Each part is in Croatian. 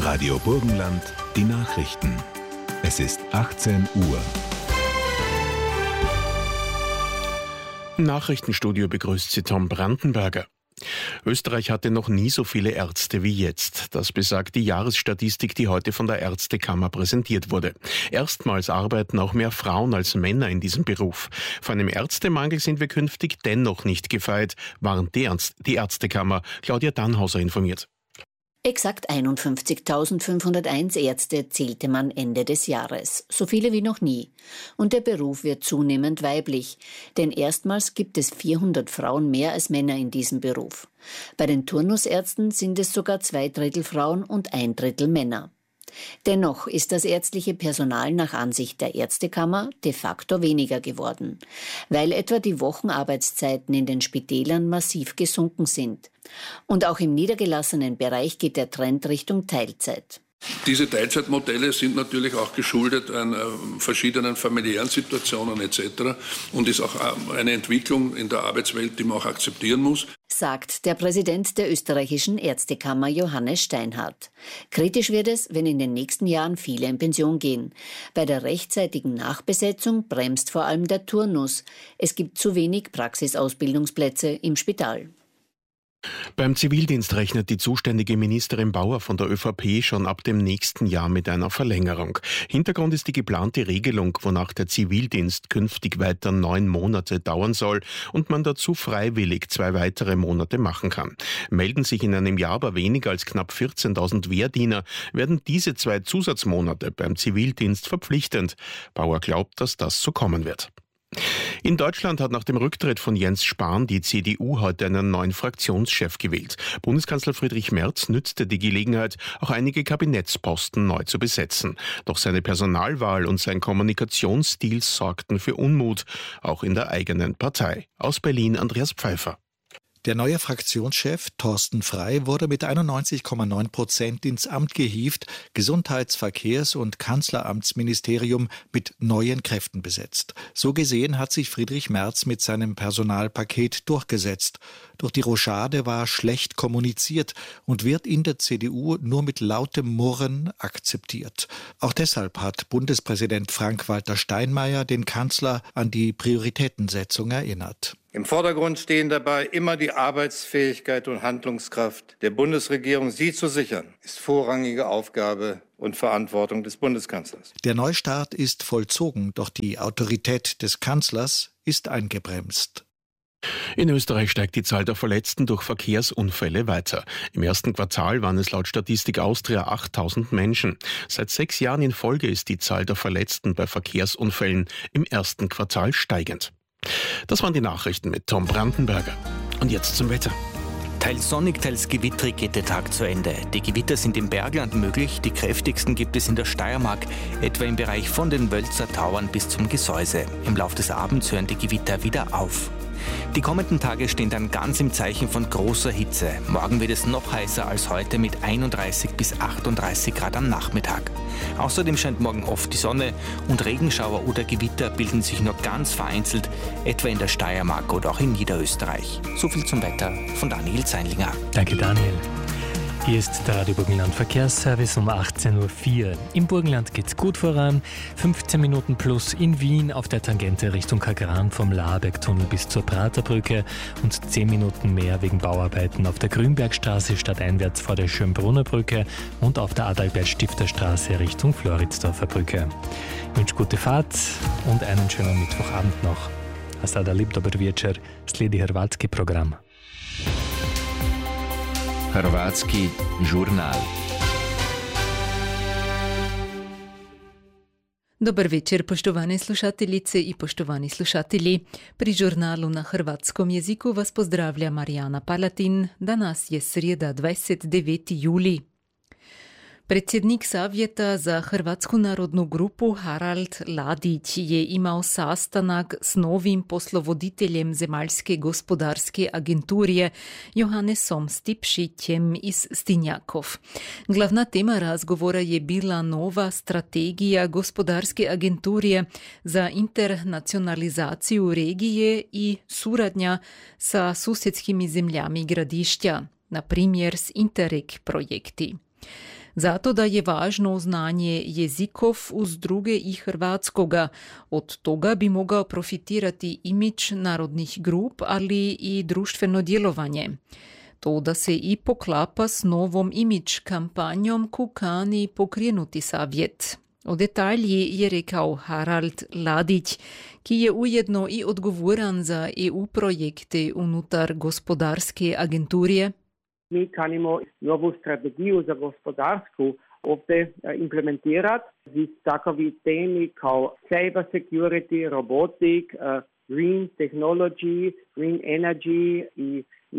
Radio Burgenland, die Nachrichten. Es ist 18 Uhr. Im Nachrichtenstudio begrüßt Sie Tom Brandenberger. Österreich hatte noch nie so viele Ärzte wie jetzt. Das besagt die Jahresstatistik, die heute von der Ärztekammer präsentiert wurde. Erstmals arbeiten auch mehr Frauen als Männer in diesem Beruf. Vor einem Ärztemangel sind wir künftig dennoch nicht gefeit, warnt die Ärztekammer. Claudia Dannhauser informiert. Exakt 51.501 Ärzte zählte man Ende des Jahres. So viele wie noch nie. Und der Beruf wird zunehmend weiblich. Denn erstmals gibt es 400 Frauen mehr als Männer in diesem Beruf. Bei den Turnusärzten sind es sogar 2/3 Frauen und 1/3 Männer. Dennoch ist das ärztliche Personal nach Ansicht der Ärztekammer de facto weniger geworden, weil etwa die Wochenarbeitszeiten in den Spitälern massiv gesunken sind. Und auch im niedergelassenen Bereich geht der Trend Richtung Teilzeit. Diese Teilzeitmodelle sind natürlich auch geschuldet an verschiedenen familiären Situationen etc. und ist auch eine Entwicklung in der Arbeitswelt, die man auch akzeptieren muss, sagt der Präsident der österreichischen Ärztekammer Johannes Steinhardt. Kritisch wird es, wenn in den nächsten Jahren viele in Pension gehen. Bei der rechtzeitigen Nachbesetzung bremst vor allem der Turnus. Es gibt zu wenig Praxisausbildungsplätze im Spital. Beim Zivildienst rechnet die zuständige Ministerin Bauer von der ÖVP schon ab dem nächsten Jahr mit einer Verlängerung. Hintergrund ist die geplante Regelung, wonach der Zivildienst künftig weiter 9 Monate dauern soll und man dazu freiwillig 2 weitere Monate machen kann. Melden sich in einem Jahr aber weniger als knapp 14.000 Wehrdiener, werden diese 2 Zusatzmonate beim Zivildienst verpflichtend. Bauer glaubt, dass das so kommen wird. In Deutschland hat nach dem Rücktritt von Jens Spahn die CDU heute einen neuen Fraktionschef gewählt. Bundeskanzler Friedrich Merz nützte die Gelegenheit, auch einige Kabinettsposten neu zu besetzen. Doch seine Personalwahl und sein Kommunikationsstil sorgten für Unmut, auch in der eigenen Partei. Aus Berlin Andreas Pfeiffer. Der neue Fraktionschef Thorsten Frey wurde mit 91,9% ins Amt gehievt, Gesundheits-, Verkehrs- und Kanzleramtsministerium mit neuen Kräften besetzt. So gesehen hat sich Friedrich Merz mit seinem Personalpaket durchgesetzt. Doch die Rochade war schlecht kommuniziert und wird in der CDU nur mit lautem Murren akzeptiert. Auch deshalb hat Bundespräsident Frank-Walter Steinmeier den Kanzler an die Prioritätensetzung erinnert. Im Vordergrund stehen dabei immer die Arbeitsfähigkeit und Handlungskraft der Bundesregierung. Sie zu sichern, ist vorrangige Aufgabe und Verantwortung des Bundeskanzlers. Der Neustart ist vollzogen, doch die Autorität des Kanzlers ist eingebremst. In Österreich steigt die Zahl der Verletzten durch Verkehrsunfälle weiter. Im ersten Quartal waren es laut Statistik Austria 8.000 Menschen. Seit 6 Jahren in Folge ist die Zahl der Verletzten bei Verkehrsunfällen im ersten Quartal steigend. Das waren die Nachrichten mit Tom Brandenberger. Und jetzt zum Wetter. Teils sonnig, teils gewittrig geht der Tag zu Ende. Die Gewitter sind im Bergland möglich, die kräftigsten gibt es in der Steiermark, etwa im Bereich von den Wölzer Tauern bis zum Gesäuse. Im Laufe des Abends hören die Gewitter wieder auf. Die kommenden Tage stehen dann ganz im Zeichen von großer Hitze. Morgen wird es noch heißer als heute mit 31 bis 38 Grad am Nachmittag. Außerdem scheint morgen oft die Sonne und Regenschauer oder Gewitter bilden sich nur ganz vereinzelt, etwa in der Steiermark oder auch in Niederösterreich. So viel zum Wetter von Daniel Zeinlinger. Danke Daniel. Hier ist der Radio Burgenland Verkehrsservice um 18.04 Uhr. Im Burgenland geht's gut voran. 15 Minuten plus in Wien auf der Tangente Richtung Kagran vom Laarbergtunnel bis zur Praterbrücke und 10 Minuten mehr wegen Bauarbeiten auf der Grünbergstraße stadteinwärts vor der Schönbrunner Brücke und auf der Adalbert-Stifter-Straße Richtung Floridsdorfer Brücke. Ich wünsche gute Fahrt und einen schönen Mittwochabend noch. A sada lep dober večer, sledi hrvatski program. Hrvatski žurnal. Dobar večer, poštovane slušateljice i poštovani slušatelji. Pri žurnalu na hrvatskom jeziku vas pozdravlja Marijana Palatin. Danas je srijeda 29. juli. Predsjednik Savjeta za Hrvatsku narodnu grupu Harald Ladić je imao sastanak s novim poslovoditeljem Zemaljske gospodarske agenturije Johannesom Stipšićem iz Stinjakov. Glavna tema razgovora je bila nova strategija gospodarske agenturije za internacionalizaciju regije i suradnja sa susjedskim zemljami gradišća, na primjer s Interreg projekti. Zato da je važno znanje jezikov uz druge i hrvatskoga. Od toga bi mogao profitirati imidž narodnih grup, ali i društveno djelovanje. To da se i poklapa s novom imidž kampanjom kani pokrenuti savjet. O detalji je rekao Harald Ladić, ki je ujedno i odgovoran za EU projekte unutar gospodarske agenturije. Mi kanimo novu strategiju za gospodarsku ovdje implementirati z takovi temi kao cyber security, robotik, green technology, green energy i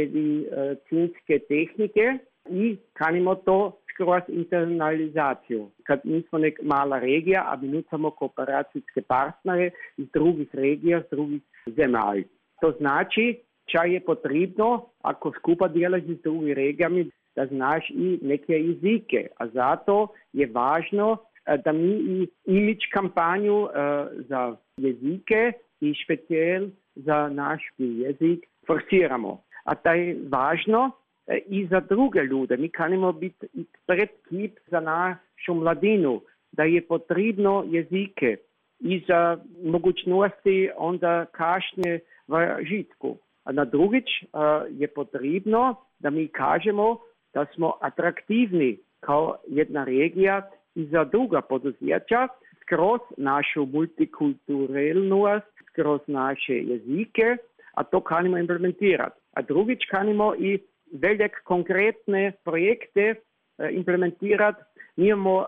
medicinske tehnike i kanimo to kroz internalizaciju. Kad mi smo nek mala regija, a mi nucamo kooperacijske partnere iz drugih regija, iz drugih zemalj. To znači, če je potrebno, ako skupaj delaš z drugimi regijami, da znaš i neke jezike. A zato je važno, da mi i imidž kampanju za jezike i special za naš jezik forsiramo. A to je važno i za druge ljude. Mi kanimo biti predkip za našu mladinu, da je potrebno jezike i za mogućnosti onda kašnje v žitku. A na drugič je potrebno, da mi kažemo, da smo atraktivni kao jedna regija i za druga poduzeća kroz našu multikulturalnost, kroz naše jezike, a to kanimo implementirati. A drugič kanimo i velik konkretne projekte implementirati. Mi imamo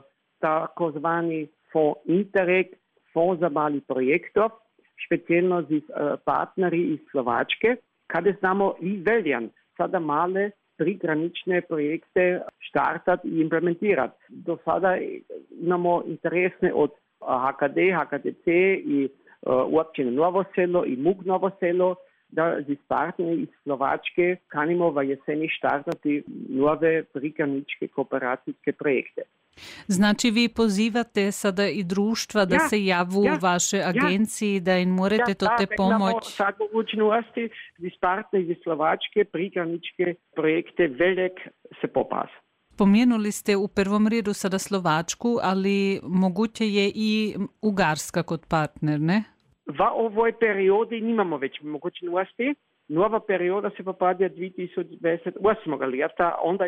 takozvani fond Interreg, fond za mali projektov, specijalno z partnerji iz Slovačke, kada znamo i veljan sada male prigranične projekte štartati i implementirati. Do sada imamo interesne od HKD, HKDC i općine Novo Selo i MUG Novo Selo, da z partnerji iz Slovačke kanimo v jeseni štartati nove prigraničke kooperacijske projekte. Znači vi pozivate sada i društva da se javu u vaše agenciji, da im morate to te pomoć? Ja, sad mogućnosti z partnerji iz Slovačke prigraničke projekte velik se popas. Pomenuli ste u prvom redu sada Slovačku, ali moguće je i Ugarska kot partner, ne? V ovoj periodi nimamo več mogućnosti. Nova perioda se popadja 2028. leta, onda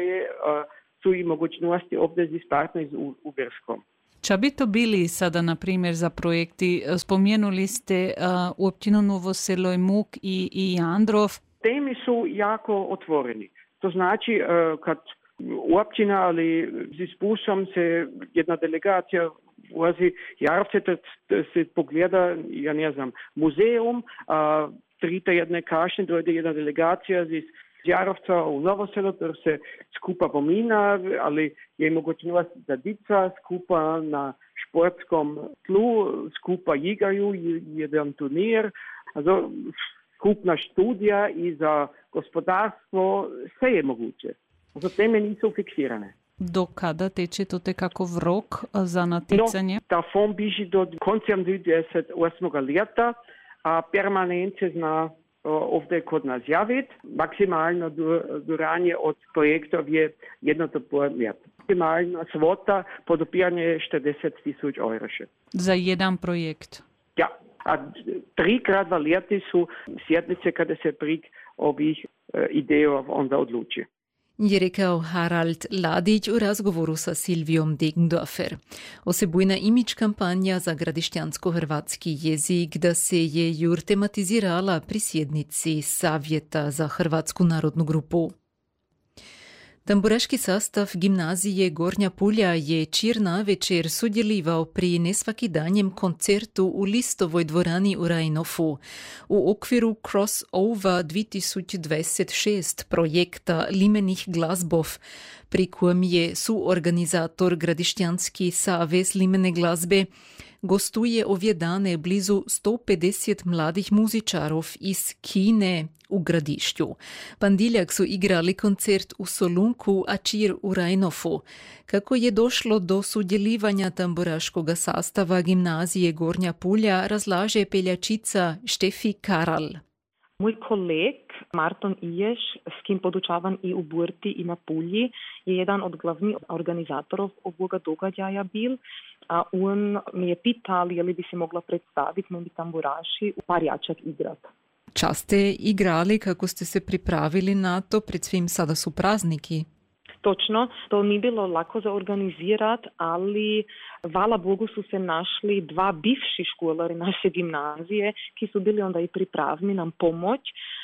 su i mogućnosti ovdje z partnerji z Ugarskom. Ča bi to bili sada, na primjer, za projekti? Spomenuli ste općinu Novo Selo i MUG i Jandrov. Temi su jako otvoreni. To znači, kad općina ali z ispusom se jedna delegacija vozi Jarovce, se pogleda, ja ne znam, muzeum, trite jedne kašnje, dojde jedna delegacija z Jarovca u Novo Selo, jer se skupa pomina, ali je mogućnost da dica skupa na športskom tlu, skupa igraju jedan turnir, also skupna študija i za gospodarstvo, sve je moguće. Also teme nisu fiksirane. Do kada teče to tekakov rok za naticanje? No, ta fond biži do koncem 2028. leta, a permanent se zna ovdje kod nas javiti. Maksimalno duranje od projektov je 1,5 leta. Maksimalna svota podopiranje je 40.000 eura. Za jedan projekt? Ja, a 3x v leti su sjednice kada se prik ovih ideja onda odluči. Je rekao Harald Ladić u razgovoru sa Silvijom Degendorfer. Osebujna imidž kampanja za gradišćansko-hrvatski jezik da se je jur tematizirala pri sjednici Savjeta za Hrvatsku narodnu grupu. Tamburaški sastav gimnazije Gornja Pulja je čir navečer sudjelivao pri nesvakidanjem koncertu u Listovoj dvorani u Rajnofu u okviru Crossover 2026 projekta Limenih glazbov, pri kojem je suorganizator Gradišćanski savez limene glazbe. Gostuje ovje dane blizu 150 mladih muzičarov iz Kine u Gradišću. Pandiljak su igrali koncert u Solunku, a čir u Rajnofu. Kako je došlo do sudjeljivanja tamburaškog sastava gimnazije Gornja Pulja, razlaže peljačica Štefi Karal. Moj koleg Marton Iješ, s kim podučavam i u Burti i na Pulji, je jedan od glavnih organizatorov ovoga događaja bil, a on me je pitao je li bi se mogla predstaviti meni tamburaši u Parjačak igrat. Čas ste igrali, kako ste se pripravili na to, pred svim sada su prazniki? Točno, to nije bilo lako za organizirati, ali hvala Bogu su se našli dva bivši školari naše gimnazije, ki su bili onda i pripravni nam pomoć.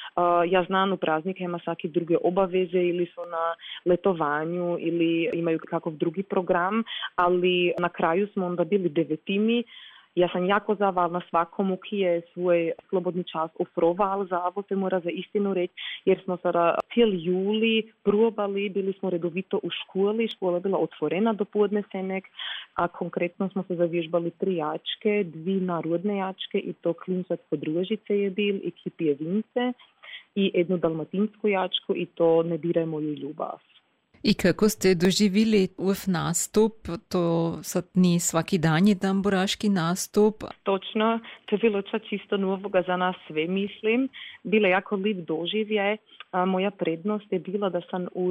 Ja znam u praznike ima svaki druge obaveze ili su na letovanju ili imaju kakav drugi program, ali na kraju smo onda bili 9. Ja sam jako zahvalna svakomu ki je svoj slobodni čas ofroval za ovo se mora za istinu reći, jer smo sada cijeli juli probali, bili smo redovito u školi, škola je bila otvorena do podnesenek, a konkretno smo se zavježbali 3 jačke, 2 narodne jačke i to Klinčac Podružice je bil i Kipjevince i jednu dalmatinsku jačku i to Ne diraj moju ljubav. I kako ste doživjeli nastup? To sad nije svaki dan je tamburaški nastup. Točno, to je bilo čisto novoga za nas sve, mislim. Bilo jako lip doživljaj. Moja prednost je bila da sam u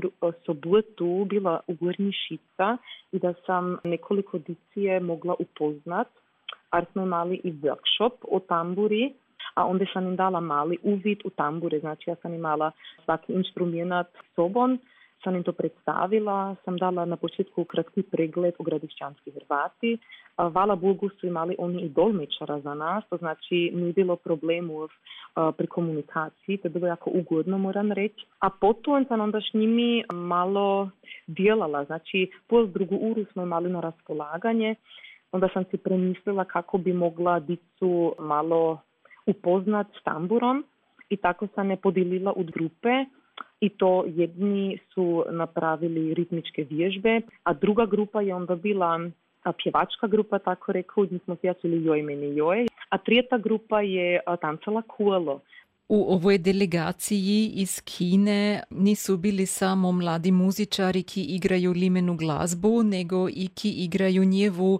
sobotu bila u Gornji Šica i da sam nekoliko dicije mogla upoznat. Ar smo imali i workshop o tamburi, a onda sam im dala mali uvid u tambure. Znači ja sam imala svaki instrument sobom, sam im to predstavila, sam dala na početku kratki pregled o Gradišćanski Hrvati. Hvala Bogu su imali oni i dolmečara za nas, to znači nije bilo problemu pri komunikaciji, to je bilo jako ugodno, moram reći. A potom sam onda s njimi malo djelala, znači pol drugu uru smo imali na raspolaganje, onda sam si premislila kako bi mogla dicu malo upoznat s tamburom i tako sam je podijelila u grupe. I to jedni su napravili ritmičke vježbe, a druga grupa je onda bila pjevačka grupa, tako rekao, gdje smo pjevali Joj meni joj, a trijeta grupa je tancala kolo. U ovoj delegaciji iz Kine nisu bili samo mladi muzičari ki igraju limenu glazbu, nego i ki igraju njevu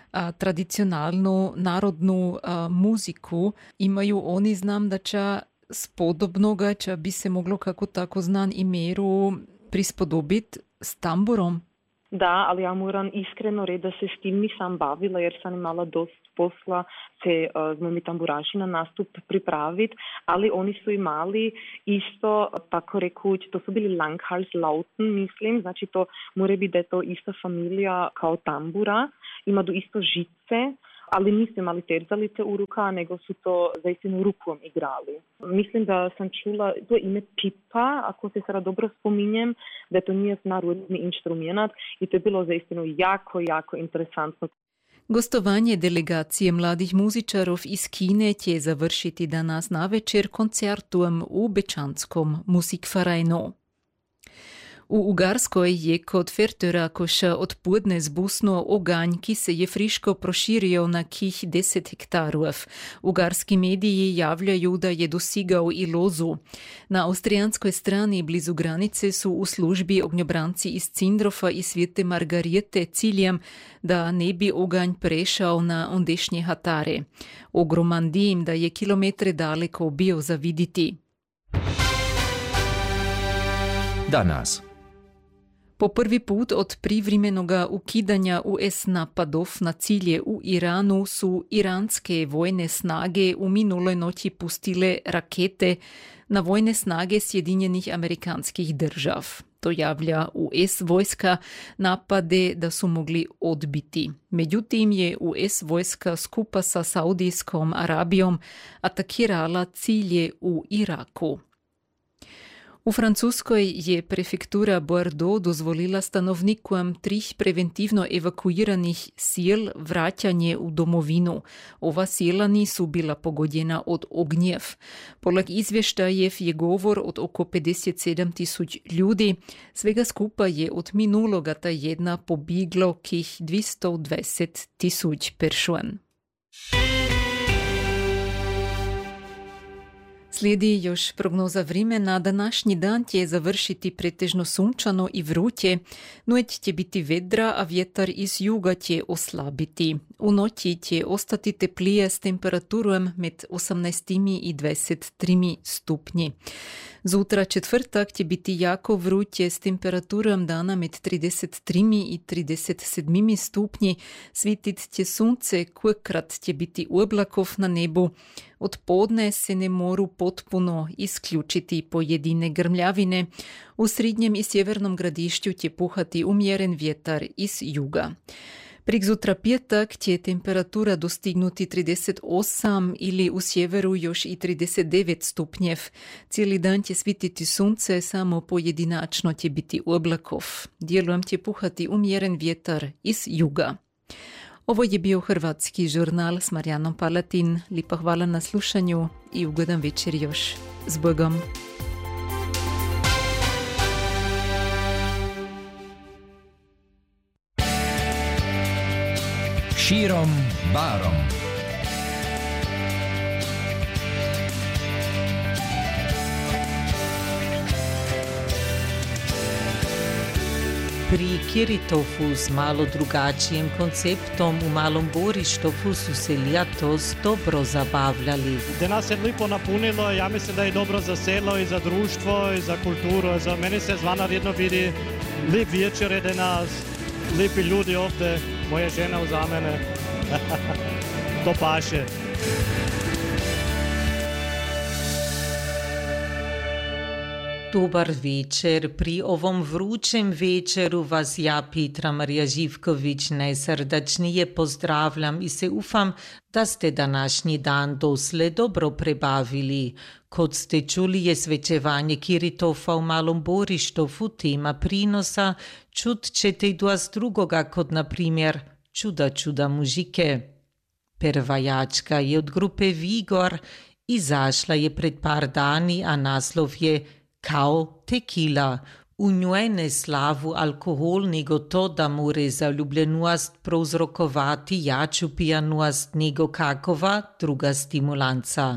tradicionalnu narodnu muziku. Imaju oni, znam da će spodobnoga, če bi se moglo kako tako znan imeru prispodobiti s tamburom? Da, ali ja moram iskreno reći da se s tim nisam bavila jer sam imala dosta posla se z mojimi tamburaši na nastup pripraviti, ali oni su imali isto, tako rekuć, to su bili Langhals-Lauten, mislim, znači to mora biti da je to ista familija kao tambura, imaju isto žice, ali nisu imali terzalice u ruka, nego su to zaistinu rukom igrali. Mislim da sam čula to ime pipa, ako se sada dobro spominjem, da to nije narodni instrument i to je bilo zaistinu jako, jako interesantno. Gostovanje delegacije mladih muzičarov iz Kine će završiti danas navečer koncertom u Bečanskom musikvereinu. U Ugarskoj je kod Ferterakoša odpodne zbusno oganj, ki se je friško proširio na kih 10 hektarov. Ugarski mediji javljaju da je dosigal i lozu. Na avstrijanskoj strani blizu granice su u službi ognjobranci iz Cindrofa i Svete Margarijete ciljem, da ne bi oganj prešao na ondešnje hatare. Ogroman dim, da je kilometre daleko bio za viditi. Danas. Po prvi put od privremenoga ukidanja US napadov na cilje u Iranu su iranske vojne snage u minuloj noći pustile rakete na vojne snage Sjedinjenih Amerikanskih držav. To javlja US vojska napade da su mogli odbiti. Međutim je US vojska skupa sa Saudijskom Arabijom atakirala cilje u Iraku. U Francuskoj je prefektura Bordeaux dozvolila stanovnikom 3 preventivno evakuiranih sil vraćanje u domovinu. Ova sela nisu bila pogodjena od ognjev. Poleg izvještajev je govor od oko 57.000 ljudi. Svega skupa je od minuloga tjedna pobiglo kih 220.000 peršon. Slijedi još prognoza vremena. Današnji dan će završiti pretežno sunčano i vruće. Noć će biti vedra, a vjetar iz juga će oslabiti. U noći će ostati teplije s temperaturom med 18 i 23 stupnji. Zutra četvrtak će biti jako vruće s temperaturom dana med 33 i 37 stupnji. Svitit će sunce, kojekrat će biti oblakov na nebu. Od podne se ne moru potpuno isključiti pojedine grmljavine. U srednjem i sjevernom gradišću će puhati umjeren vjetar iz juga. Preksutra petak će temperatura dostignuti 38 ili u sjeveru još i 39 stupnjev. Cijeli dan će svititi sunce, samo pojedinačno će biti oblakov. Dijelom će puhati umjeren vjetar iz juga. Ovo je bio Hrvatski žurnal s Marijanom Palatin. Lipa hvala na slušanju i ugodan večer još. S Bogom! Širom barom. Pri Kiritofu s malo drugačijim konceptom u Malom Borištofu su se ljetos dobro zabavljali. Danas se lipo napunilo, ja mislim da je dobro za selo i za društvo i za kulturu. Za meni se zvanarjedno vidi lip večer danas, lipi ljudi ovdje, moja žena uza mene. To paše. Dobar večer. Pri ovom vrućem večeru vas ja, Petra Marija Živković, najsrdačnije pozdravljam i se ufam da ste današnji dan dosle dobro prebavili. Kot ste čuli, je svečevanje Kiritofa u Malom Borištofu tema prinosa. Čut ćete i dosta drugoga, kot na primjer Čuda mužike. Pervajačka je od grupe Vigor, izašla je pred par dani, a naslov je Kao tequila. U njoj ne slavu alkohol, nego to, da more zaljubljenost prouzrokovati jaču pijanost nego kakova druga stimulanca.